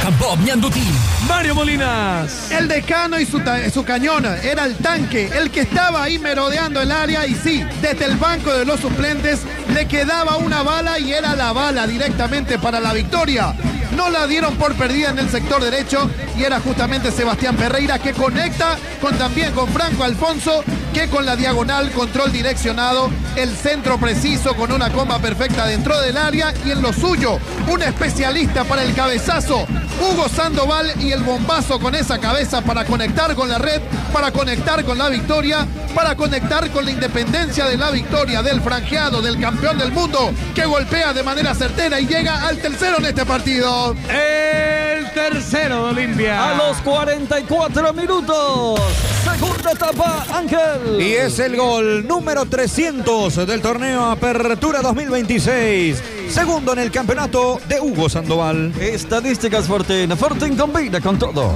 Rock and Pop Ñandutí. Mario Molinas. El decano y su cañón era el tanque, el que estaba ahí merodeando el área, y sí, desde el banco de los suplentes le quedaba una bala y era la bala directamente para la victoria. No la dieron por perdida en el sector derecho y era justamente Sebastián Ferreira que conecta también con Franco Alfonso, que con la diagonal, control direccionado, el centro preciso con una comba perfecta dentro del área, y en lo suyo, un especialista para el cabezazo, Hugo Sandoval, y el bombazo con esa cabeza para conectar con la red, para conectar con la victoria, para conectar con la independencia de la victoria del franjeado, del campeón del mundo, que golpea de manera certera y llega al tercero en este partido. El tercero de Olimpia. A los 44 minutos. Segunda etapa, Ángel. Y es el gol número 300 del torneo Apertura 2026. Segundo en el campeonato de Hugo Sandoval. Estadísticas Fortín. Fortín combina con todo.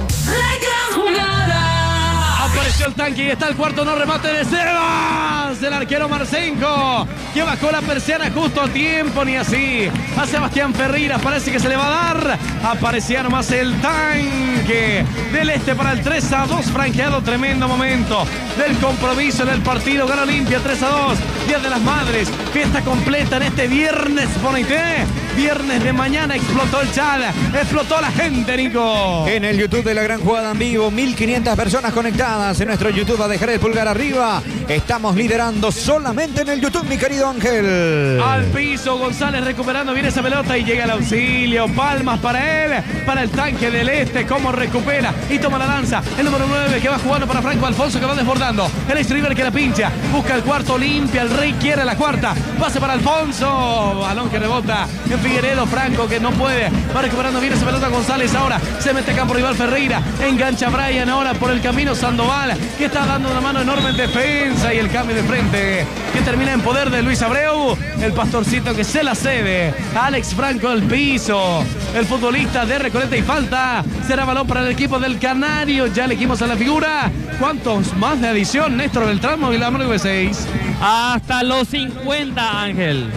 Apareció el tanque y está el cuarto no remate de Sebas, el arquero Marcenco, que bajó la persiana justo a tiempo, ni así. A Sebastián Ferreira parece que se le va a dar. Aparecía nomás el tanque del Este para el 3-2, franqueado. Tremendo momento del compromiso en el partido. Gana Olimpia 3-2. Día de las Madres, fiesta completa en este viernes, ponete. Viernes de mañana explotó el chat, explotó la gente, Nico. En el YouTube de La Gran Jugada en vivo, 1500 personas conectadas en nuestro YouTube. A dejar el pulgar arriba. Estamos liderando solamente en el YouTube, mi querido Ángel. Al piso, González recuperando bien esa pelota y llega el auxilio. Palmas para él, para el tanque del Este. Cómo recupera y toma la lanza. El número 9 que va jugando para Franco Alfonso, que va desbordando. El ex-river que la pincha. Busca el cuarto, Olimpia. El Rey quiere la cuarta. Pase para Alfonso. Balón que rebota en Figueredo. Franco que no puede. Va recuperando bien esa pelota González. Ahora se mete campo rival Ferreira. Engancha Brian ahora por el camino Sandoval, que está dando una mano enorme en defensa, y el cambio de frente que termina en poder de Luis Abreu. El Pastorcito que se la cede. Alex Franco al piso. El futbolista de Recoleta, y falta. Será balón para el equipo del Canario. Ya elegimos a la figura. ¿Cuántos más de adición, Néstor Beltrán, Movilá 96? Hasta los 50, Ángel.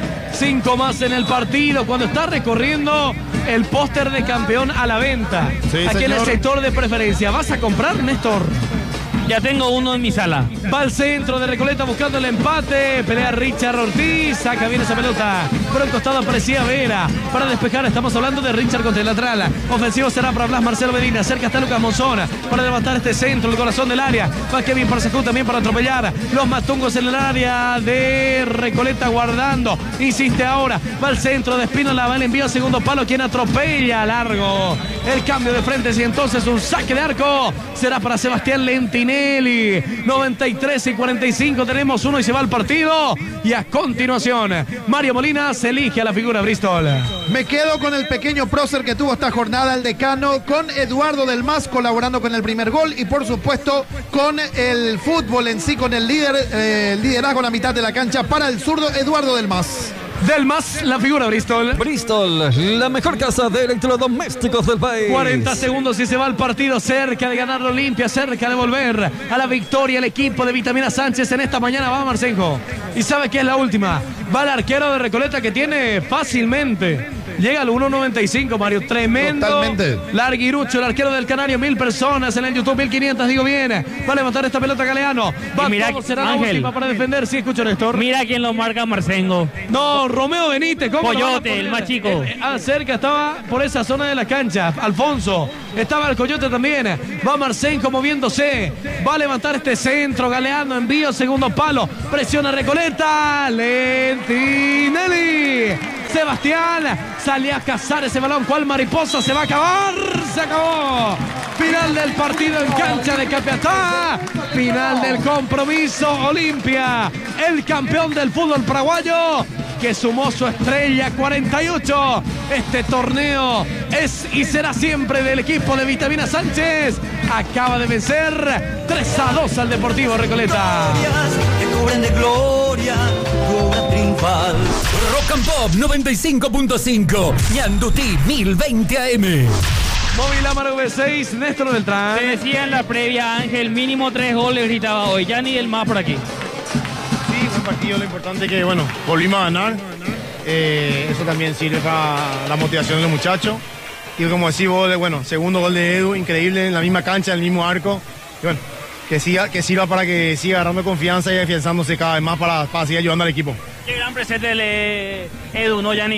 5 más en el partido, cuando está recorriendo el póster de campeón a la venta. Sí, aquí en el sector de preferencia. ¿Vas a comprar, Néstor? Ya tengo uno en mi sala. Va al centro de Recoleta buscando el empate. Pelea Richard Ortiz. Saca bien esa pelota. Por el costado aparecía Vera. Para despejar, estamos hablando de Richard contra el lateral. Ofensivo será para Blas Marcelo Medina. Cerca está Lucas Monzona. Para levantar este centro, el corazón del área. Va Kevin Parsacú también para atropellar. Los matungos en el área de Recoleta guardando. Insiste ahora. Va al centro de Espínola. Va el envío a segundo palo. Quien atropella largo. El cambio de frente y entonces un saque de arco. Será para Sebastián Lentinelli. 93 y 45 tenemos uno y se va al partido. Y a continuación, Mario Molinas elige a la figura Bristol. Me quedo con el pequeño prócer que tuvo esta jornada el decano, con Eduardo Del Mas colaborando con el primer gol, y por supuesto con el fútbol en sí, con el liderazgo a la mitad de la cancha para el zurdo Eduardo Del Mas. Del Mas, la figura Bristol. Bristol, la mejor casa de electrodomésticos del país. 40 segundos y se va al partido, cerca de ganar Olimpia, cerca de volver a la victoria el equipo de Vitamina Sánchez en esta mañana. Va Marcenjo. Y sabe que es la última. Va el arquero de Recoleta, que tiene fácilmente. Llega al 1.95, Mario. Tremendo. Totalmente. Larguirucho, el arquero del Canario. 1000 personas en el YouTube, 1500, digo bien. Va a levantar esta pelota Galeano. Va, mira, todo será la Ángel, última para defender. Sí, escucho, Néstor. Mira quién lo marca, Marcengo. No, Romeo Benítez. ¿Cómo lo van a Coyote, poner? el más chico. Cerca estaba por esa zona de la cancha. Alfonso. Estaba el Coyote también. Va Marcenco moviéndose. Va a levantar este centro. Galeano, envío, segundo palo. Presiona Recoleta. Lentinelli. Sebastián sale a cazar ese balón. ¿Cuál mariposa? Se va a acabar. Se acabó. Final del partido en cancha de Capiatá. Final del compromiso. Olimpia, el campeón del fútbol paraguayo, que sumó su estrella 48. Este torneo es y será siempre del equipo de Vitamina Sánchez. Acaba de vencer 3-2 al Deportivo Recoleta. Que cubren de gloria, cubra triunfal. Rock and Pop 95.5. Ñandutí 1020 AM. Móvil Amaro V6, Néstor Beltrán. Te decía en la previa, Ángel, mínimo 3 goles gritaba hoy. Ya ni el más por aquí. Sí, fue un partido, lo importante que, bueno, volvimos a ganar. Eso también sirve para la motivación de los muchachos. Y como decís vos, bueno, segundo gol de Edu, increíble, en la misma cancha, en el mismo arco. Y bueno, que sirva para que siga agarrando confianza y afianzándose cada vez más para seguir ayudando al equipo. Qué gran presente el Edu, ¿no, Yanni?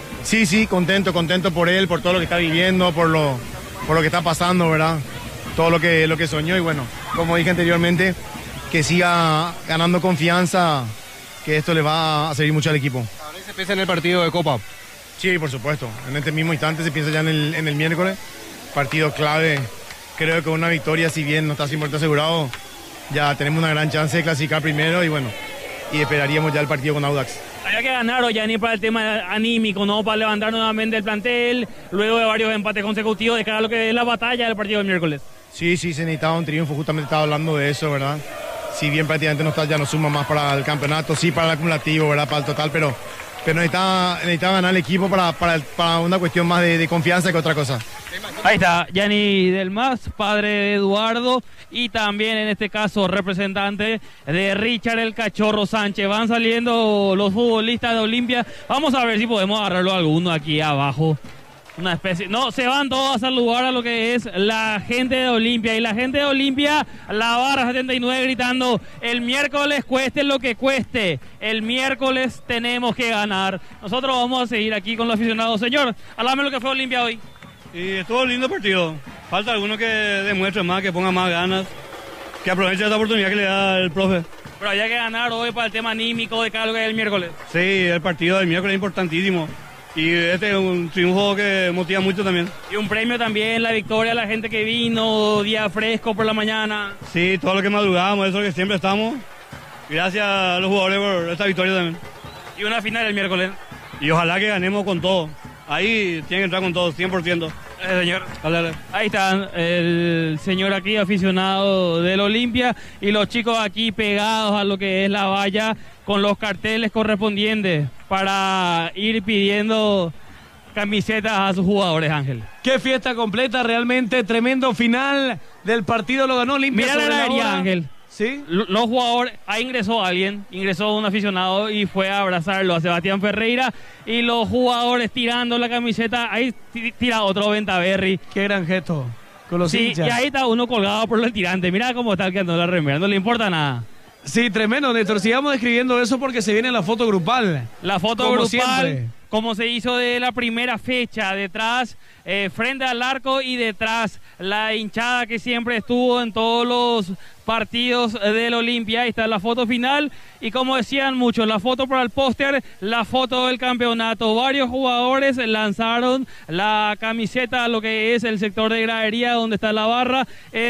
Sí, contento por él, por todo lo que está viviendo, por lo que está pasando, ¿verdad? Todo lo que soñó y bueno, como dije anteriormente, que siga ganando confianza, que esto le va a servir mucho al equipo. ¿Ahora se piensa en el partido de Copa? Sí, por supuesto. En este mismo instante se piensa ya en el miércoles. Partido clave. Creo que una victoria, si bien no está 100% asegurado, ya tenemos una gran chance de clasificar primero y bueno, y esperaríamos ya el partido con Audax. Había que ganar hoy, Yanni, para el tema anímico, ¿no? Para levantar nuevamente el plantel, luego de varios empates consecutivos de cara a lo que es la batalla del partido del miércoles. Sí, se necesitaba un triunfo, justamente estaba hablando de eso, ¿verdad? Si bien prácticamente ya no suma más para el campeonato, sí para el acumulativo, ¿verdad? Para el total, pero necesitaba ganar el equipo para una cuestión más de confianza que otra cosa. Ahí está, Yanni Del Mas, padre de Eduardo y también en este caso representante de Richard el Cachorro Sánchez. Van saliendo los futbolistas de Olimpia. Vamos a ver si podemos agarrarlo alguno aquí abajo. Una especie... No, se van todos a saludar a lo que es la gente de Olimpia. Y la gente de Olimpia, la barra 79 gritando, el miércoles cueste lo que cueste. El miércoles tenemos que ganar. Nosotros vamos a seguir aquí con los aficionados. Señor, háblame lo que fue Olimpia hoy. Y estuvo un lindo partido. Falta alguno que demuestre más, que ponga más ganas, que aproveche esta oportunidad que le da el profe. Pero había que ganar hoy para el tema anímico de cada lo que es el miércoles. Sí, el partido del miércoles es importantísimo. Y este es un triunfo que motiva mucho también. Y un premio también, la victoria a la gente que vino, día fresco por la mañana. Sí, todo lo que madrugamos, eso es lo que siempre estamos. Gracias a los jugadores por esta victoria también. Y una final el miércoles. Y ojalá que ganemos con todo. Ahí tiene que entrar con todo, 100%. Señor. Dale. Ahí están el señor aquí, aficionado del Olimpia, y los chicos aquí pegados a lo que es la valla con los carteles correspondientes para ir pidiendo camisetas a sus jugadores, Ángel. Qué fiesta completa, realmente tremendo final del partido, lo ganó Olimpia. Mira la galería, Ángel. ¿Sí? Los jugadores, ahí ingresó un aficionado y fue a abrazarlo a Sebastián Ferreira, y los jugadores tirando la camiseta, ahí tira otro Ventaverri. Qué gran gesto con los hinchas. Y ahí está uno colgado por el tirante, mira cómo está quedando la remera, no le importa nada. Sí, tremendo, Néstor, sigamos describiendo eso porque se viene la foto grupal. La foto como grupal, siempre, como se hizo de la primera fecha, detrás, frente al arco y detrás la hinchada que siempre estuvo en todos los partidos del Olimpia. Ahí está la foto final y como decían muchos, la foto para el póster, la foto del campeonato. Varios jugadores lanzaron la camiseta a lo que es el sector de gradería donde está la barra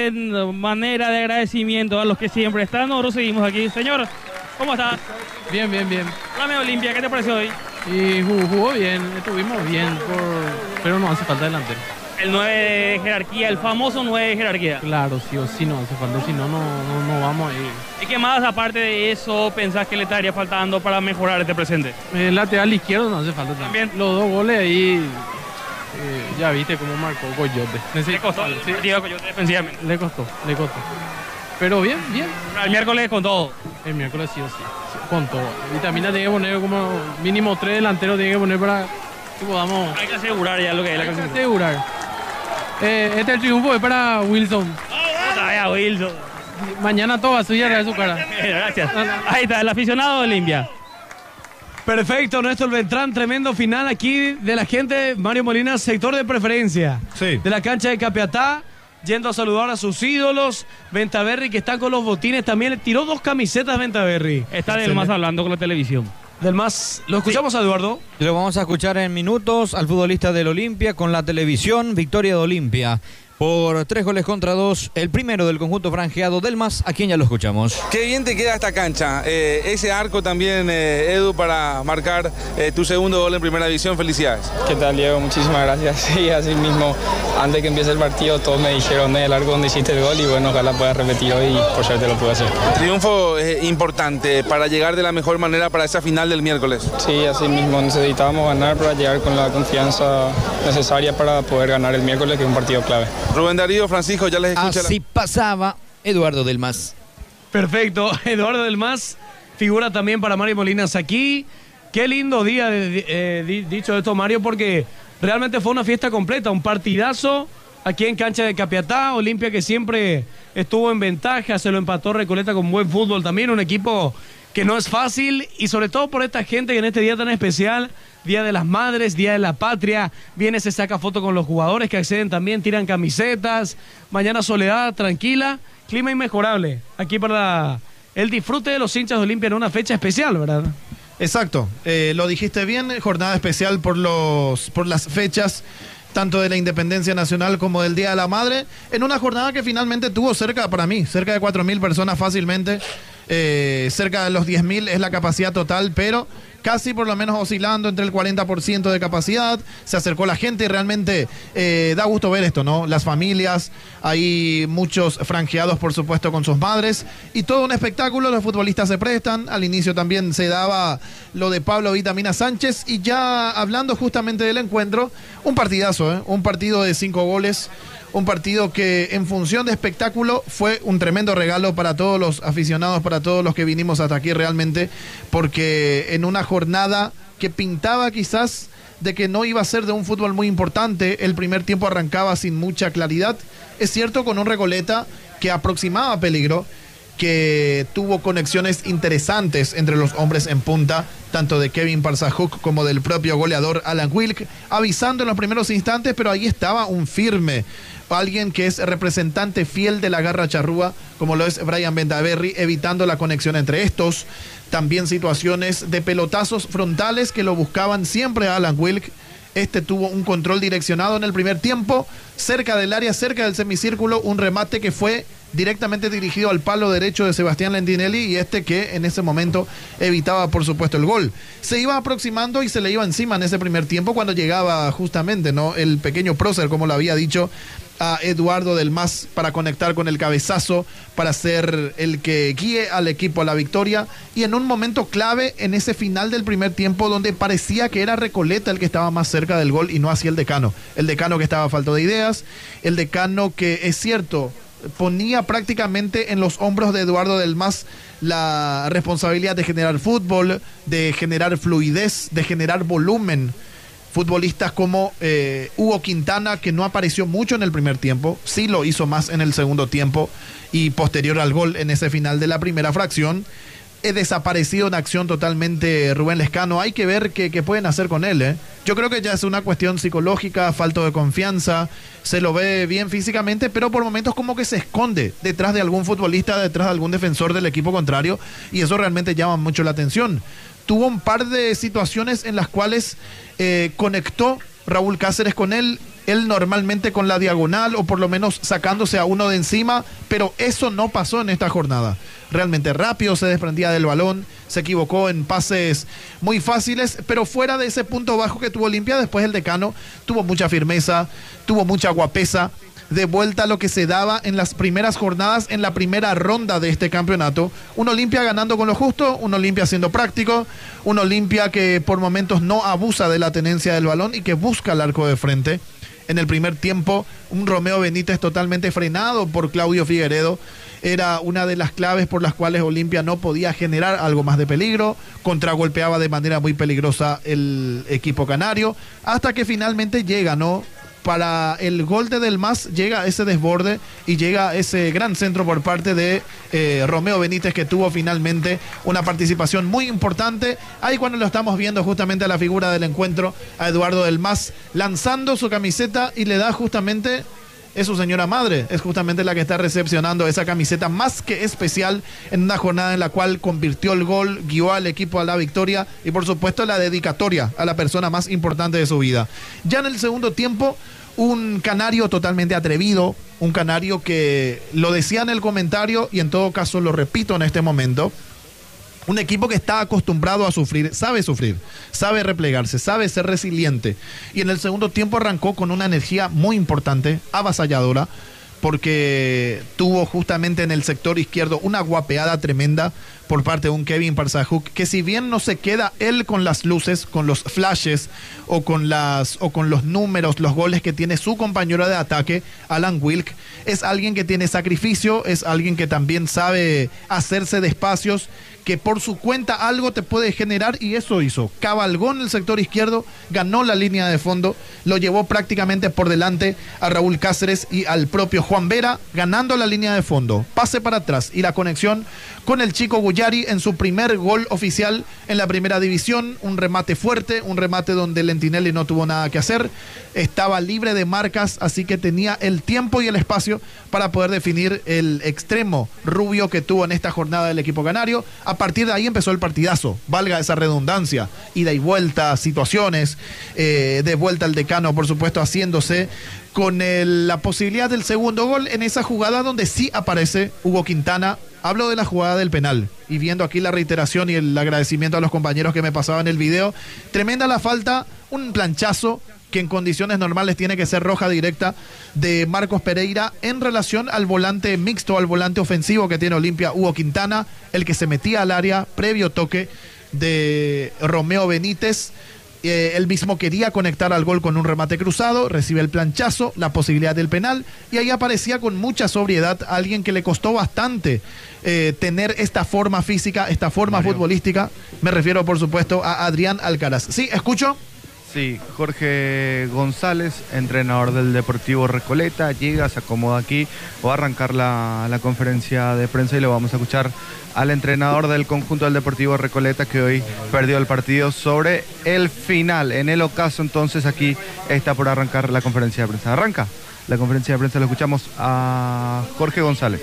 en manera de agradecimiento a los que siempre están. Nosotros seguimos aquí. Señor, ¿cómo estás? Bien. Háblame Olimpia, ¿qué te pareció hoy? Y jugó bien, estuvimos bien, pero no hace falta delantero. El 9 de jerarquía, el famoso 9 de jerarquía. Claro, sí o sí no hace falta, si no vamos a ir. ¿Y qué más, aparte de eso, pensás que le estaría faltando para mejorar este presente? El lateral izquierdo no hace falta también. Los dos goles ahí, ya viste cómo marcó Coyote. Le costó el partido a Coyote defensivamente. Le costó. Pero bien. El miércoles con todo. El miércoles sí o sí, con todo. Vitamina tiene que poner como mínimo 3 delanteros, tiene que poner para que podamos... Hay que asegurar ya lo que es la clasificación. Hay que asegurar. El triunfo es para Wilson. Vaya Wilson. Mañana todo va a subir de su cara. Gracias. Ahí está, el aficionado de Olimpia. Perfecto, Néstor Beltrán, tremendo final aquí de la gente. Mario Molina, sector de preferencia. Sí. De la cancha de Capiatá, yendo a saludar a sus ídolos. Ventaverri, que está con los botines también, le tiró 2 camisetas Ventaverri. Está Del Mas hablando con la televisión. Del Mas, ¿lo escuchamos a Eduardo? Lo vamos a escuchar en minutos al futbolista del Olimpia con la televisión. Victoria de Olimpia por 3-2, el primero del conjunto franjeado del Mas, a quien ya lo escuchamos. Qué bien te queda esta cancha, ese arco también, Edu, para marcar tu segundo gol en primera división. Felicidades. ¿Qué tal, Diego? Muchísimas gracias. Sí, así mismo, antes que empiece el partido, todos me dijeron el arco donde hiciste el gol y bueno, ojalá puedas repetir hoy y por suerte lo pude hacer. Triunfo importante para llegar de la mejor manera para esa final del miércoles. Sí, así mismo, necesitábamos ganar para llegar con la confianza necesaria para poder ganar el miércoles, que es un partido clave. Rubén Darío, Francisco, ya les escucha. Así pasaba Eduardo Del Mas. Perfecto, Eduardo Del Mas, figura también para Mario Molinas aquí. Qué lindo día, dicho esto, Mario, porque realmente fue una fiesta completa, un partidazo aquí en cancha de Capiatá. Olimpia que siempre estuvo en ventaja, se lo empató Recoleta con buen fútbol también, un equipo que no es fácil y sobre todo por esta gente que en este día tan especial, Día de las Madres, Día de la Patria, viene, se saca foto con los jugadores que acceden también, tiran camisetas, mañana soledad tranquila, clima inmejorable aquí para el disfrute de los hinchas de Olimpia en una fecha especial, ¿verdad? Exacto, lo dijiste bien, jornada especial por las fechas tanto de la Independencia Nacional como del Día de la Madre, en una jornada que finalmente tuvo cerca de 4.000 personas fácilmente, cerca de los 10.000 es la capacidad total, pero casi por lo menos oscilando entre el 40% de capacidad, se acercó la gente y realmente da gusto ver esto, ¿no? Las familias, hay muchos franjeados por supuesto con sus madres y todo un espectáculo, los futbolistas se prestan, al inicio también se daba lo de Pablo Vitamina Sánchez y ya hablando justamente del encuentro, un partidazo, un partido de 5 goles, un partido que en función de espectáculo fue un tremendo regalo para todos los aficionados, para todos los que vinimos hasta aquí realmente, porque en una jornada que pintaba quizás de que no iba a ser de un fútbol muy importante, el primer tiempo arrancaba sin mucha claridad, es cierto, con un Recoleta que aproximaba peligro, que tuvo conexiones interesantes entre los hombres en punta, tanto de Kevin Parsajuk como del propio goleador Alan Wilk, avisando en los primeros instantes, pero ahí estaba un firme, alguien que es representante fiel de la garra charrúa, como lo es Brian Bendaverri, evitando la conexión entre estos. También situaciones de pelotazos frontales que lo buscaban siempre a Alan Wilk. Este tuvo un control direccionado en el primer tiempo, cerca del área, cerca del semicírculo, un remate que fue directamente dirigido al palo derecho de Sebastián Lentinelli y que en ese momento evitaba por supuesto el gol. Se iba aproximando y se le iba encima en ese primer tiempo cuando llegaba justamente, ¿no?, el pequeño prócer, como lo había dicho, a Eduardo del Mas para conectar con el cabezazo, para ser el que guíe al equipo a la victoria, y en un momento clave en ese final del primer tiempo donde parecía que era Recoleta el que estaba más cerca del gol y no así el Decano que estaba falto de ideas, el Decano que es cierto ponía prácticamente en los hombros de Eduardo del Mas la responsabilidad de generar fútbol, de generar fluidez, de generar volumen. Futbolistas como Hugo Quintana, que no apareció mucho en el primer tiempo, sí lo hizo más en el segundo tiempo y posterior al gol en ese final de la primera fracción. Desaparecido en acción totalmente Rubén Lescano. Hay que ver qué pueden hacer con él. Yo creo que ya es una cuestión psicológica, falta de confianza, se lo ve bien físicamente, pero por momentos como que se esconde detrás de algún futbolista, detrás de algún defensor del equipo contrario, y eso realmente llama mucho la atención. Tuvo un par de situaciones en las cuales conectó Raúl Cáceres con él normalmente con la diagonal o por lo menos sacándose a uno de encima, pero eso no pasó en esta jornada. Realmente rápido se desprendía del balón, se equivocó en pases muy fáciles, pero fuera de ese punto bajo que tuvo Olimpia, después el Decano tuvo mucha firmeza, tuvo mucha guapesa, de vuelta a lo que se daba en las primeras jornadas, en la primera ronda de este campeonato. Un Olimpia ganando con lo justo, un Olimpia siendo práctico, un Olimpia que por momentos no abusa de la tenencia del balón y que busca el arco de frente. En el primer tiempo, un Romeo Benítez totalmente frenado por Claudio Figueredo era una de las claves por las cuales Olimpia no podía generar algo más de peligro, contragolpeaba de manera muy peligrosa el equipo canario, hasta que finalmente llega, ¿no?, para el gol de Del Mas, llega ese desborde y llega ese gran centro por parte de Romeo Benítez, que tuvo finalmente una participación muy importante. Ahí cuando lo estamos viendo justamente a la figura del encuentro, a Eduardo Del Mas lanzando su camiseta y le da justamente, es su señora madre, es justamente la que está recepcionando esa camiseta más que especial en una jornada en la cual convirtió el gol, guió al equipo a la victoria y por supuesto la dedicatoria a la persona más importante de su vida. Ya en el segundo tiempo, un Canario totalmente atrevido, un Canario que lo decía en el comentario y en todo caso lo repito en este momento, un equipo que está acostumbrado a sufrir, sabe replegarse, sabe ser resiliente. Y en el segundo tiempo arrancó con una energía muy importante, avasalladora, porque tuvo justamente en el sector izquierdo una guapeada tremenda por parte de un Kevin Parsajuk, que si bien no se queda él con las luces, con los flashes o con los números, los goles que tiene su compañero de ataque, Alan Wilk, es alguien que tiene sacrificio, es alguien que también sabe hacerse de espacios, que por su cuenta algo te puede generar, y eso hizo. Cabalgó en el sector izquierdo, ganó la línea de fondo, lo llevó prácticamente por delante a Raúl Cáceres y al propio Juan Vera, ganando la línea de fondo. Pase para atrás y la conexión con el chico Guyari en su primer gol oficial en la primera división. Un remate fuerte, un remate donde Lentinelli no tuvo nada que hacer, estaba libre de marcas, así que tenía el tiempo y el espacio para poder definir el extremo rubio que tuvo en esta jornada del equipo canario. A partir de ahí empezó el partidazo, valga esa redundancia, ida y vuelta, situaciones, de vuelta al decano, por supuesto, haciéndose con la posibilidad del segundo gol en esa jugada donde sí aparece Hugo Quintana. Hablo de la jugada del penal, y viendo aquí la reiteración y el agradecimiento a los compañeros que me pasaban el video. Tremenda la falta, un planchazo que en condiciones normales tiene que ser roja directa de Marcos Pereira en relación al volante mixto, al volante ofensivo que tiene Olimpia, Hugo Quintana, el que se metía al área previo toque de Romeo Benítez. Él mismo quería conectar al gol con un remate cruzado, recibe el planchazo, la posibilidad del penal, y ahí aparecía con mucha sobriedad alguien que le costó bastante tener esta forma física, esta forma futbolística. Me refiero, por supuesto, a Adrián Alcaraz. ¿Sí? ¿Escucho? Sí, Jorge González, entrenador del Deportivo Recoleta, llega, se acomoda aquí, va a arrancar la conferencia de prensa y lo vamos a escuchar al entrenador del conjunto del Deportivo Recoleta, que hoy perdió el partido sobre el final. En el ocaso, entonces, aquí está por arrancar la conferencia de prensa. Arranca la conferencia de prensa, lo escuchamos a Jorge González.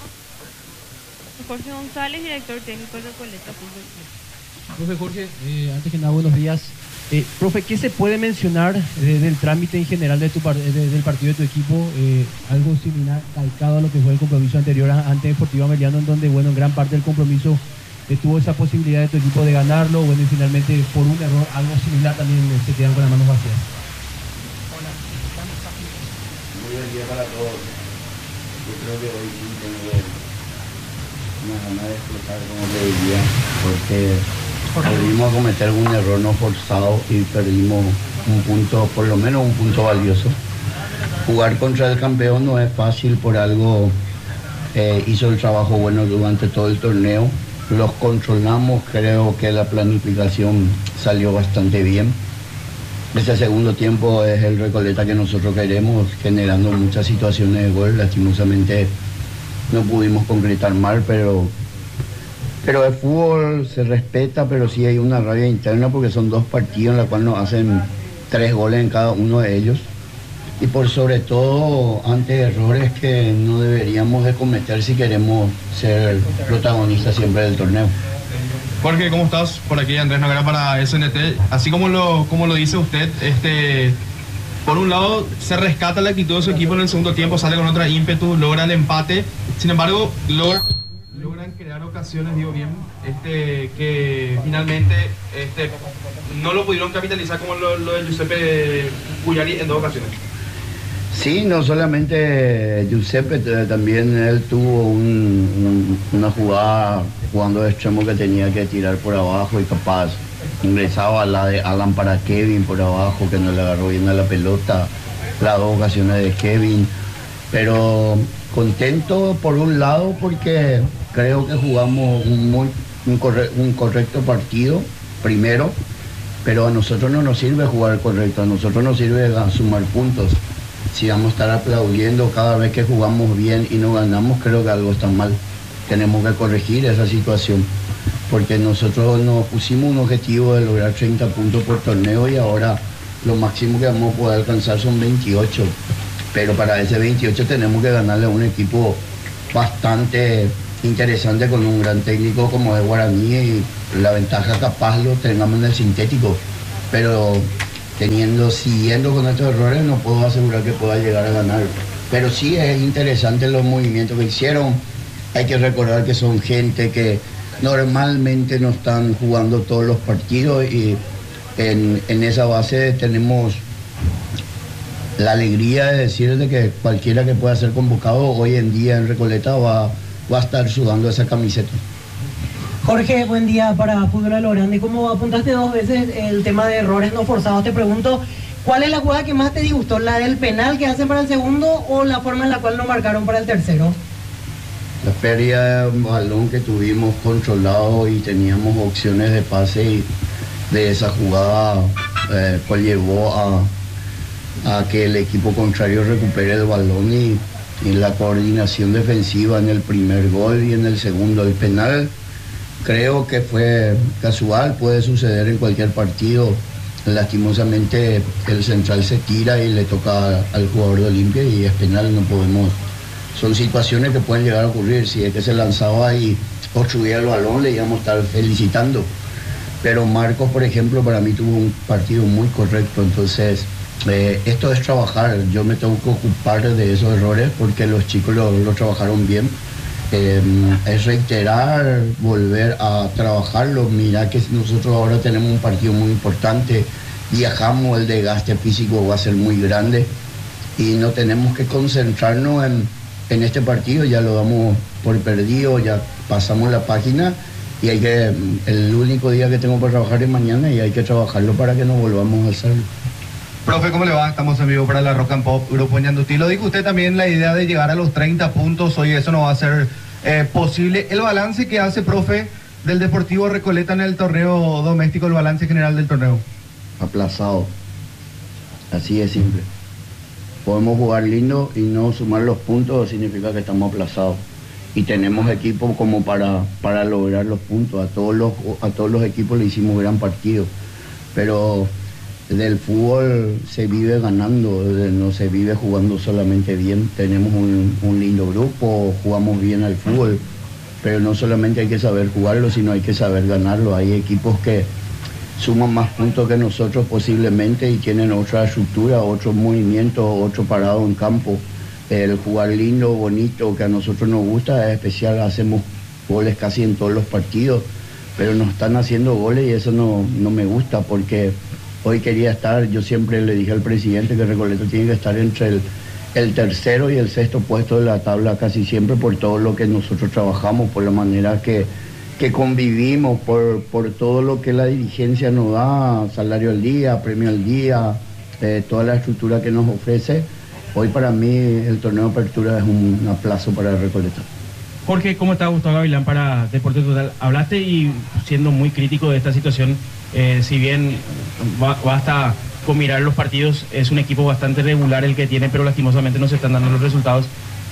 Jorge González, director técnico de Recoleta. Profe Jorge, antes que nada, buenos días. Profe, ¿qué se puede mencionar del trámite en general del partido de tu equipo? Algo similar, calcado a lo que fue el compromiso anterior ante Deportivo Ameliano, en donde, bueno, en gran parte del compromiso tuvo esa posibilidad de tu equipo de ganarlo, bueno, y finalmente por un error, algo similar también se quedan con las manos vacías. Hola, muy buen día para todos. Yo creo que hoy sí tengo una gana de explotar, como te diría, porque volvimos a cometer un error no forzado y perdimos un punto, por lo menos un punto valioso. Jugar contra el campeón no es fácil, por algo hizo el trabajo bueno durante todo el torneo. Los controlamos, creo que la planificación salió bastante bien. Ese segundo tiempo es el Recoleta que nosotros queremos, generando muchas situaciones de gol. Lastimosamente no pudimos concretar mal, pero el fútbol se respeta, pero sí hay una rabia interna porque son dos partidos en los cuales nos hacen 3 goles en cada uno de ellos. Y por sobre todo ante errores que no deberíamos de cometer si queremos ser protagonistas siempre del torneo. Jorge, ¿cómo estás? Por aquí Andrés Noguera para SNT. Así como lo dice usted, por un lado se rescata la actitud de su equipo en el segundo tiempo, sale con otra ímpetu, logra el empate. Sin embargo, logran crear ocasiones, digo bien, que finalmente no lo pudieron capitalizar, como lo de Giuseppe Guyari en 2 ocasiones. Sí, no solamente Giuseppe, también él tuvo una jugada jugando de extremo que tenía que tirar por abajo y capaz ingresaba a la de Alan para Kevin por abajo, que no le agarró bien a la pelota, las 2 ocasiones de Kevin, pero contento por un lado porque creo que jugamos un correcto partido primero, pero a nosotros no nos sirve jugar correcto, a nosotros nos sirve sumar puntos. Si vamos a estar aplaudiendo cada vez que jugamos bien y no ganamos, creo que algo está mal. Tenemos que corregir esa situación, porque nosotros nos pusimos un objetivo de lograr 30 puntos por torneo y ahora lo máximo que vamos a poder alcanzar son 28. Pero para ese 28 tenemos que ganarle a un equipo bastante interesante con un gran técnico como es Guaraní, y la ventaja capaz lo tengamos en el sintético, pero siguiendo con estos errores no puedo asegurar que pueda llegar a ganar. Pero sí es interesante los movimientos que hicieron. Hay que recordar que son gente que normalmente no están jugando todos los partidos, y en esa base tenemos la alegría de decir de que cualquiera que pueda ser convocado hoy en día en Recoleta va a estar sudando esa camiseta. Jorge, buen día para Fútbol a lo Grande. Como apuntaste 2 veces el tema de errores no forzados, te pregunto, ¿cuál es la jugada que más te disgustó? ¿La del penal que hacen para el segundo o la forma en la cual no marcaron para el tercero? La pérdida de balón que tuvimos controlado y teníamos opciones de pase y de esa jugada cual llevó a que el equipo contrario recupere el balón y la coordinación defensiva en el primer gol y en el segundo. El penal creo que fue casual, puede suceder en cualquier partido. Lastimosamente el central se tira y le toca al jugador de Olimpia y es penal, no podemos. Son situaciones que pueden llegar a ocurrir. Si es que se lanzaba y obstruía el balón, le íbamos a estar felicitando. Pero Marcos, por ejemplo, para mí tuvo un partido muy correcto. Entonces, esto es trabajar. Yo me tengo que ocupar de esos errores porque los chicos lo trabajaron bien. Es reiterar, volver a trabajarlo. Mira que nosotros ahora tenemos un partido muy importante. Viajamos, el desgaste físico va a ser muy grande. Y no tenemos que concentrarnos en este partido, ya lo damos por perdido, ya pasamos la página y el único día que tengo para trabajar es mañana y hay que trabajarlo para que no volvamos a hacerlo. Profe, ¿cómo le va? Estamos en vivo para la Rock and Pop, Grupo Ñandutí. Lo dijo usted también, la idea de llegar a los 30 puntos, hoy eso no va a ser posible. El balance que hace, profe, del Deportivo Recoleta en el torneo doméstico, el balance general del torneo. Aplazado, así de simple. Podemos jugar lindo y no sumar los puntos significa que estamos aplazados. Y tenemos equipos como para lograr los puntos. A todos los equipos le hicimos gran partido. Pero del fútbol se vive ganando, no se vive jugando solamente bien. Tenemos un lindo grupo, jugamos bien al fútbol. Pero no solamente hay que saber jugarlo, sino hay que saber ganarlo. Hay equipos que suman más puntos que nosotros posiblemente y tienen otra estructura, otro movimiento, otro parado en campo. El jugar lindo, bonito, que a nosotros nos gusta, es especial. Hacemos goles casi en todos los partidos, pero nos están haciendo goles y eso no me gusta porque hoy quería estar, yo siempre le dije al presidente que Recoleta tiene que estar entre el tercero y el sexto puesto de la tabla casi siempre por todo lo que nosotros trabajamos, por la manera que convivimos, por todo lo que la dirigencia nos da, salario al día, premio al día, toda la estructura que nos ofrece. Hoy para mí el torneo de apertura es un aplazo para Recoleta. Jorge, ¿cómo está Gustavo Gavilán para Deporte Total? Hablaste y siendo muy crítico de esta situación, si bien basta con mirar los partidos, es un equipo bastante regular el que tiene, pero lastimosamente no se están dando los resultados.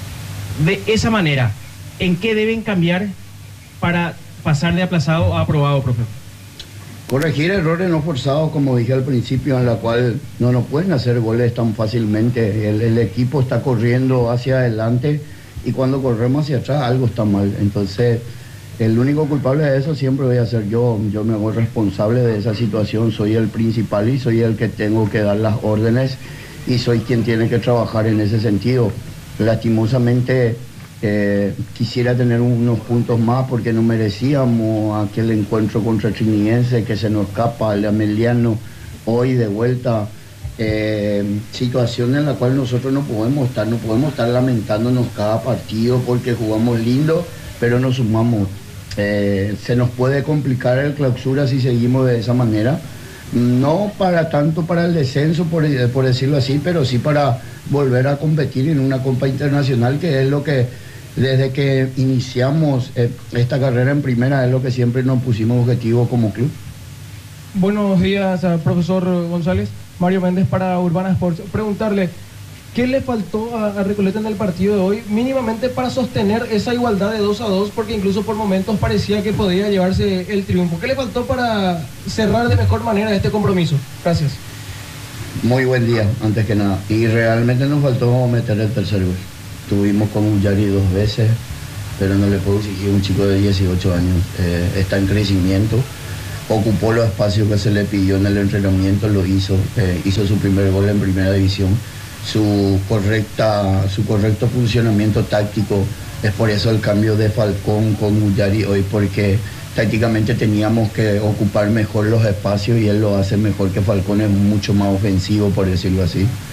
De esa manera, ¿en qué deben cambiar para pasar de aplazado a aprobado, profe? Corregir errores no forzados, como dije al principio, en la cual no nos pueden hacer goles tan fácilmente. El equipo está corriendo hacia adelante y cuando corremos hacia atrás algo está mal. Entonces, el único culpable de eso siempre voy a ser yo. Yo me hago responsable de esa situación. Soy el principal y soy el que tengo que dar las órdenes y soy quien tiene que trabajar en ese sentido. Lastimosamente, quisiera tener unos puntos más porque no merecíamos aquel encuentro contra Trinidense que se nos escapa, el Ameliano, hoy de vuelta. Situación en la cual nosotros no podemos estar lamentándonos cada partido porque jugamos lindo, pero no sumamos. Se nos puede complicar el clausura si seguimos de esa manera. No para tanto para el descenso, por decirlo así, pero sí para volver a competir en una Copa Internacional, que es lo que desde que iniciamos esta carrera en primera es lo que siempre nos pusimos objetivo como club. Buenos días, profesor González. Mario Méndez para Urbana Sports. Preguntarle, ¿qué le faltó a Recoleta en el partido de hoy mínimamente para sostener esa igualdad de 2-2? Porque incluso por momentos parecía que podía llevarse el triunfo. ¿Qué le faltó para cerrar de mejor manera este compromiso? Gracias. Muy buen día, antes que nada. Y realmente nos faltó meter el tercer gol. Tuvimos con Ullari 2 veces, pero no le puedo exigir a un chico de 18 años. Está en crecimiento. Ocupó los espacios que se le pidió en el entrenamiento, lo hizo. Hizo su primer gol en primera división. Su correcto funcionamiento táctico, es por eso el cambio de Falcón con Ullari hoy, porque tácticamente teníamos que ocupar mejor los espacios y él lo hace mejor que Falcón, es mucho más ofensivo, por decirlo así.